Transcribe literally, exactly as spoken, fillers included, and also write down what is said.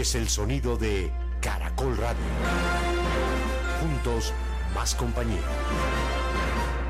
es el sonido de Caracol Radio. Juntos, más compañía.